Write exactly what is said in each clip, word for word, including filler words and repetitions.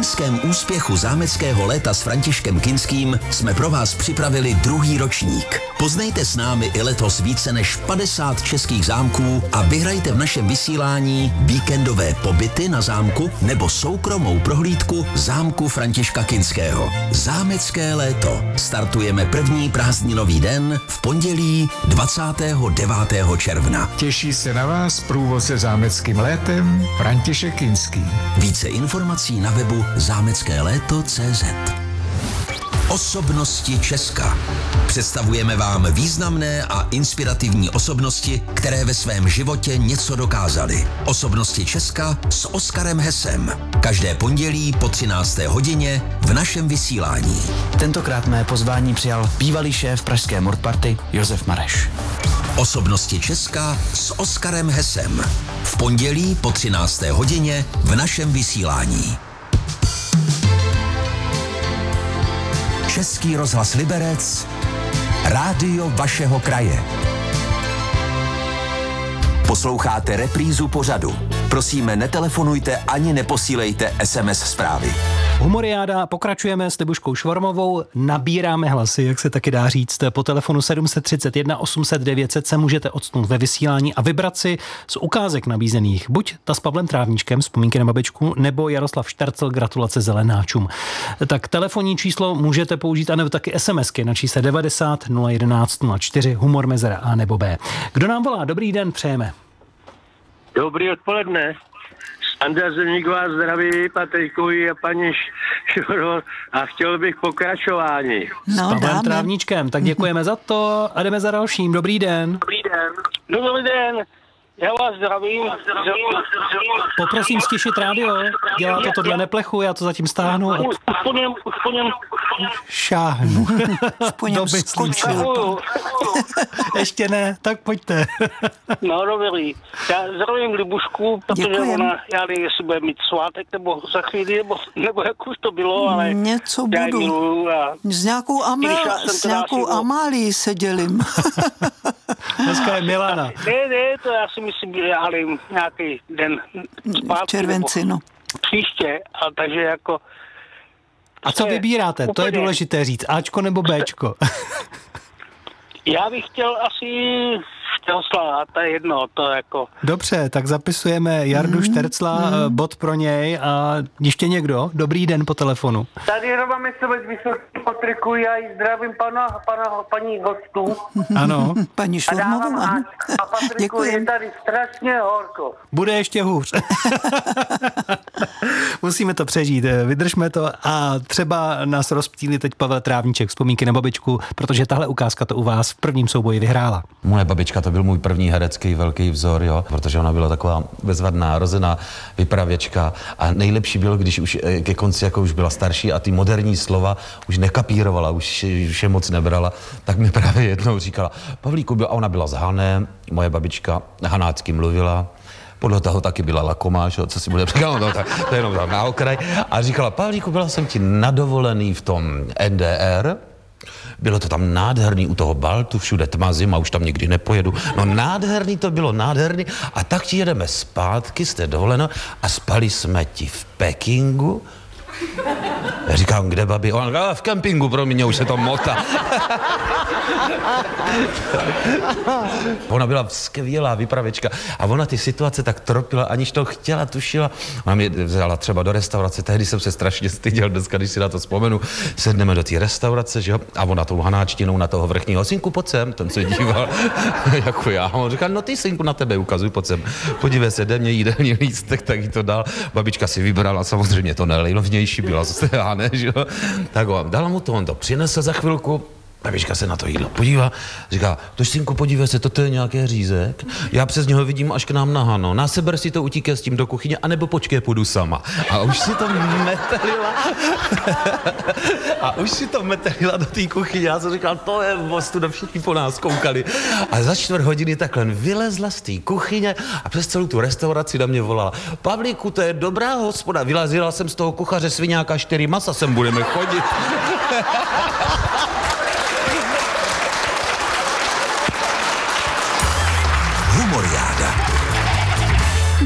loňském úspěchu zámeckého léta s Františkem Kinským jsme pro vás připravili druhý ročník. Poznejte s námi i letos více než padesát českých zámků a vyhrajte v našem vysílání víkendové pobyty na zámku nebo soukromou prohlídku zámku Františka Kinského. Zámecké léto. Startujeme první prázdninový den v pondělí dvacátého devátého června. Těší se na vás průvodce zámeckým létem František Kinský. Více informací na webu zámecké léto tečka cé zet. Osobnosti Česka. Představujeme vám významné a inspirativní osobnosti, které ve svém životě něco dokázaly. Osobnosti Česka s Oskarem Hesem. Každé pondělí po třinácté hodině v našem vysílání. Tentokrát mé pozvání přijal bývalý šéf pražské Mordparty Josef Mareš. Osobnosti Česka s Oskarem Hesem. V pondělí po třinácté hodině v našem vysílání. Český rozhlas Liberec, rádio vašeho kraje. Posloucháte reprízu pořadu. Prosíme, netelefonujte ani neposílejte es em es zprávy. Humoriáda, pokračujeme s Libuškou Švormovou, nabíráme hlasy, jak se taky dá říct. Po telefonu sedm set třicet jedna osm set devět set se můžete odstnout ve vysílání a vybrat si z ukázek nabízených buď ta s Pavlem Trávníčkem, Vzpomínky na babičku, nebo Jaroslav Štercl, Gratulace zelenáčům. Tak telefonní číslo můžete použít, anebo taky SMSky na čísle devadesát nula jedenáct nula čtyři, humor mezera A nebo B. Kdo nám volá? Dobrý den, přejeme. Dobrý odpoledne. Andrea Zemník vás zdraví, Patričkovi a paní Šoro, a chtěl bych pokračování. No, s Pavlem dáme. Trávníčkem, tak děkujeme za to a jdeme za dalším. Dobrý den. Dobrý den. Dobrý den. Já vás zdravím. Poprosím stišit rádio. Dělá to tohle neplechu, já to zatím stáhnu. A... Už po něm, už po něm. Šáhnu. Už po něm skočil. Ještě ne, tak pojďte. No dobrý. Já zdravím Libušku, protože Děkujem. ona, já nevím, jestli bude mít svátek, nebo za chvíli, nebo, nebo jak už to bylo, ale něco já budu. miluju a... S nějakou, Amel, s nějakou Amálí se dělím. Dneska je Milana. Ne, ne, to já si myslím, že ale nějaký den zpátky. V červenci, no. Příště, a takže jako... A co vybíráte? To je důležité říct. Ačko nebo Béčko? Já bych chtěl asi Štěsla, to je jedno, to jako... Dobře, tak zapisujeme Jardu mm, Štercla, mm. bod pro něj a ještě někdo? Dobrý den po telefonu. Tady Roba Mesovec, Vysoký Patriku, já i zdravím pana, pana, paní hostů. Ano. Paní Švormovou, ano. A Patriku, je tady strašně horko. Bude ještě hůř. Musíme to přežít, vydržme to a třeba nás rozptýlí teď Pavel Trávníček, Vzpomínky na babičku, protože tahle ukázka to u vás v prvním souboji vyhrála. Moje babička to byl můj první herecký velký vzor, jo, protože ona byla taková bezvadná, rozená vypravěčka a nejlepší bylo, když už ke konci jako už byla starší a ty moderní slova už nekapírovala, už, už je moc nebrala, tak mi právě jednou říkala, Pavlíku, byla, a ona byla z Hané, moje babička hanácky mluvila, podle toho taky byla lakomá, že? Co si bude říkat, no, tak, to je jenom na okraj, a říkala, Pavlíku, byla jsem ti nadovolený v tom en dé er, bylo to tam nádherný u toho Baltu, všude tma, zima, už tam nikdy nepojedu. No nádherný to bylo, nádherný. A tak ti jedeme zpátky, jste dovoleno, a spali jsme ti v Pekingu. Já říkám, kde babi? On říká, v kempingu, pro mě už se to motá. Ona byla skvělá vypravěčka a ona ty situace tak tropila, aniž to chtěla, tušila. Ona mě vzala třeba do restaurace, tehdy jsem se strašně styděl, dneska, když si na to vzpomenu, sedneme do té restaurace, že jo, a ona tou hanáčtinou na toho vrchního, synku, pojď sem, ten se díval, jako já. A on říká, no ty, synku, na tebe ukazuj, pojď sem, podívej se, jde mě jídelní lístek, tak jí to dal. Babička si vybrala, samozřejmě to nejlevnější byla, já ne, že jo. Tak ho, dala mu to, on to přinesl za chvilku. Babička se na to jídlo podívá, říká, tož synku, podívej se, toto je nějaký řízek, já přes něho vidím až k nám na Hano, na seber si to, utíkej s tím do kuchyně, anebo počkej, půjdu sama. A už si to metelila, a už si to metelila do té kuchyně, já jsem říkal, to je ostuda, všichni po nás koukali. A za čtvrt hodiny takhle vylezla z té kuchyně a přes celou tu restauraci na mě volala, Pavlíku, to je dobrá hospoda, vylazila jsem z toho kuchaře sviňáka, čtyři masa sem budeme chodit. Humoriáda.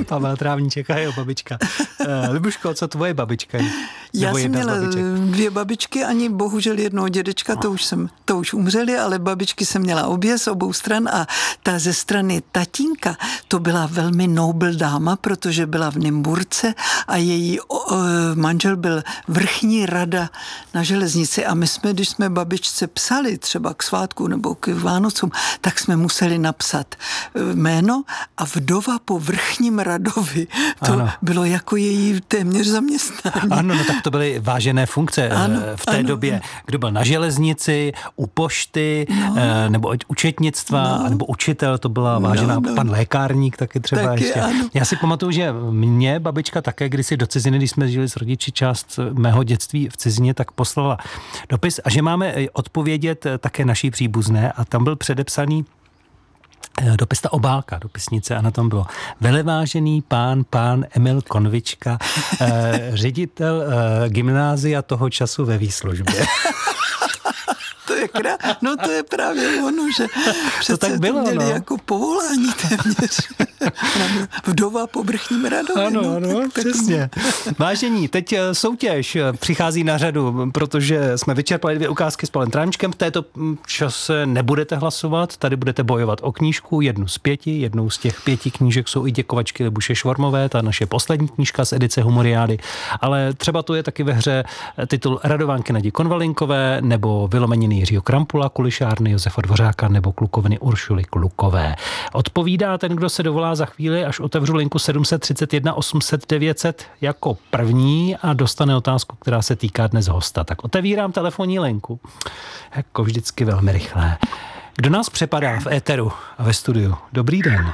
Pavel Trávníček a jeho babička. Uh, Libuško, co tvoje babička? Já jsem měla dvě babičky, ani bohužel jednoho dědečka, to už, jsem, to už umřeli, ale babičky jsem měla obě z obou stran a ta ze strany tatínka, to byla velmi noble dáma, protože byla v Nymburce a její o, o, manžel byl vrchní rada na železnici a my jsme, když jsme babičce psali třeba k svátku nebo k Vánocům, tak jsme museli napsat jméno a vdova po vrchním radovi. To ano. bylo jako její téměř zaměstnání. Ano, no tak to byly vážené funkce ano, v té ano. době. Kdo byl na železnici, u pošty, no. nebo účetnictva, no. nebo učitel, to byla vážená, no, no. pan lékárník taky třeba taky, ještě. Ano. Já si pamatuju, že mě babička také kdysi do ciziny, když jsme žili s rodiči část mého dětství v cizině, tak poslala dopis a že máme odpovědět také naší příbuzné a tam byl předepsaný dopis ta obálka, dopisnice a na tom bylo velevážený pán, pán Emil Konvička, eh, ředitel eh, gymnázia toho času ve výslužbě. To je krá... No to je právě ono, že přece to tak bylo, měli no. jako povolání téměř. Vdova po vrchním radovi. Ano, no, ano, tak, přesně. Tak... Vážení, teď soutěž přichází na řadu, protože jsme vyčerpali dvě ukázky s Pavlem Trávníčkem. V této čase nebudete hlasovat, tady budete bojovat o knížku, jednu z pěti, jednou z těch pěti knížek jsou i Děkovačky Libuše Švormové, ta naše poslední knížka z edice Humoriády, ale třeba to je taky ve hře titul Radovánky Nadě Konvalinkové nebo Vylomeniny Jiřího Krampula, Kulišárny Josefa Dvořáka nebo Klukoviny Uršuly Klukové. Odpovídá ten, kdo se dovolá za chvíli, až otevřu linku sedm set třicet jedna osm set devět set jako první a dostane otázku, která se týká dnes hosta. Tak otevírám telefonní linku. Jako vždycky velmi rychlé. Kdo nás přepadá v éteru a ve studiu? Dobrý den.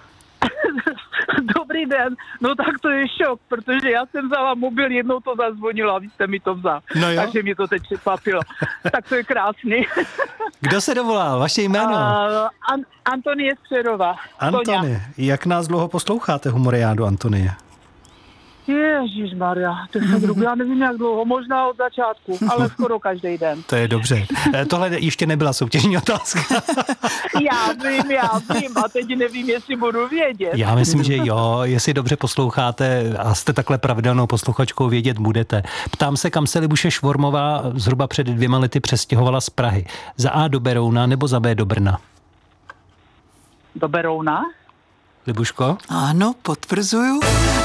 Dobrý den, no tak to je šok, protože já jsem vzala mobil, jednou to zazvonilo a vy jste mi to vzal. No takže mě to teď překvapilo. Tak to je krásný. Kdo se dovolal? Vaše jméno? Uh, An- Antonie Středová. Antonie, jak nás dlouho posloucháte Humoriádu, Antonie? Ježišmarja, to je druh, já nevím jak dlouho, možná od začátku, ale skoro každý den. To je dobře. Tohle ještě nebyla soutěžní otázka. Já vím, já vím a teď nevím, jestli budu vědět. Já myslím, že jo, jestli dobře posloucháte a jste takhle pravidelnou posluchačkou, vědět budete. Ptám se, kam se Libuše Švormová zhruba před dvěma lety přestěhovala z Prahy. Za A do Berouna nebo za B do Brna? Do Berouna? Libuško? Ano, potvrzuju.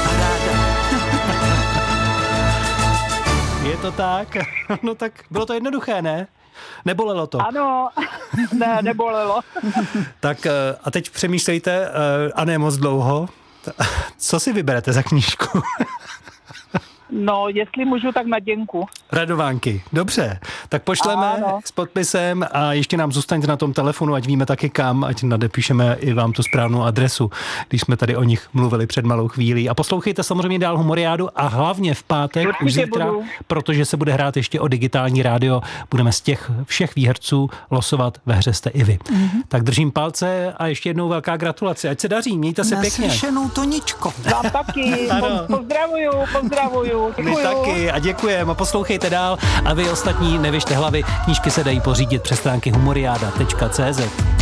Je to tak? No tak bylo to jednoduché, ne? Nebolelo to? Ano, ne, nebolelo. Tak a teď přemýšlejte, a ne moc dlouho, co si vyberete za knížku? No, jestli můžu, tak na děnku. Radovánky, dobře. Tak pošleme ano. s podpisem a ještě nám zůstaňte na tom telefonu, ať víme taky kam, ať nadepíšeme i vám tu správnou adresu, když jsme tady o nich mluvili před malou chvílí. A poslouchejte samozřejmě dál Humoriádu a hlavně v pátek, určitě už zítra, budu. Protože se bude hrát ještě o digitální rádio, budeme z těch všech výherců losovat ve hře jste i vy. Mm-hmm. Tak držím palce a ještě jednou velká gratulace. Ať se daří, mějte se pěkně. Naslyšenou, Toničko. Vám taky. Pozdravuju, pozdravuju. Děkuju. My taky a děkujeme a poslouchejte dál a vy ostatní nevěžte hlavy, knížky se dají pořídit přes stránky humoriada tečka cé zet.